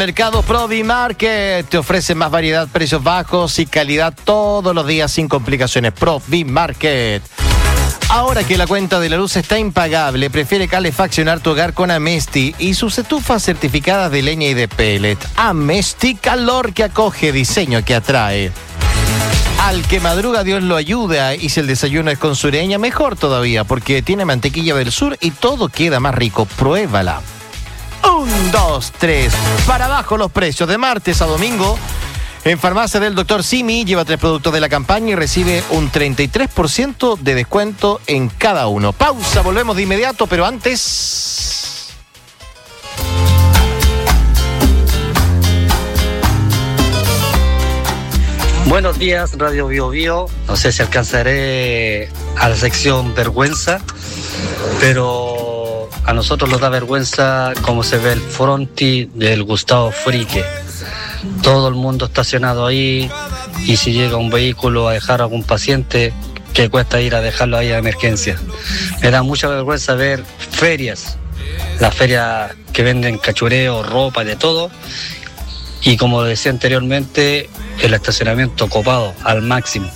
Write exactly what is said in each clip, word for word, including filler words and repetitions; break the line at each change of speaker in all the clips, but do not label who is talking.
Mercado Provimarket te ofrece más variedad, precios bajos y calidad todos los días sin complicaciones. Provimarket. Ahora que la cuenta de la luz está impagable, prefiere calefaccionar tu hogar con Amesti y sus estufas certificadas de leña y de pellet. Amesti, calor que acoge, diseño que atrae. Al que madruga Dios lo ayuda, y si el desayuno es con sureña, mejor todavía, porque tiene mantequilla del sur y todo queda más rico. Pruébala. Un, dos, tres. Para abajo los precios de martes a domingo. En Farmacia del doctor Simi, lleva tres productos de la campaña y recibe un treinta y tres por ciento de descuento en cada uno. Pausa, volvemos de inmediato, pero antes...
Buenos días, Radio Bio Bio. No sé si alcanzaré a la sección vergüenza, pero a nosotros nos da vergüenza cómo se ve el fronti del Gustavo Frique. Todo el mundo estacionado ahí, y si llega un vehículo a dejar a algún paciente, que cuesta ir a dejarlo ahí a emergencia. Me da mucha vergüenza ver ferias, las ferias que venden cachureo, ropa, de todo, y como decía anteriormente, el estacionamiento copado al máximo.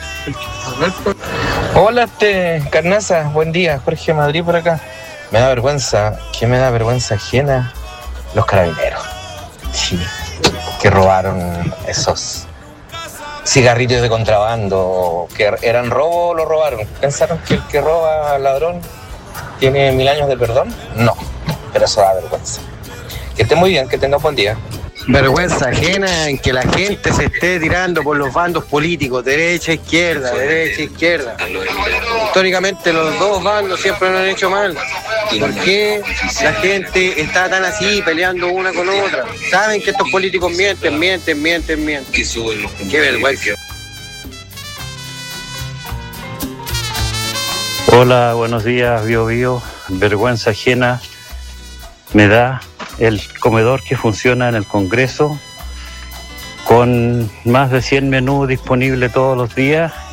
Hola, este, Carnaza, buen día, Jorge Madrid por acá. Me da vergüenza, ¿qué me da vergüenza ajena? Los carabineros. Sí, que robaron esos cigarrillos de contrabando, que eran robo, lo robaron. ¿Pensaron que el que roba al ladrón tiene mil años de perdón? No, pero eso da vergüenza. Que esté muy bien, que tenga buen día.
Vergüenza ajena en que la gente se esté tirando por los bandos políticos, derecha, izquierda, derecha, izquierda. Históricamente los dos bandos siempre lo han hecho mal. ¿Por qué la gente está tan así, peleando una con otra? Saben que estos políticos mienten, mienten, mienten, mienten. Qué vergüenza.
Hola, buenos días, Bio Bio. Vergüenza ajena me da el comedor que funciona en el Congreso, con más de cien menús disponibles todos los días,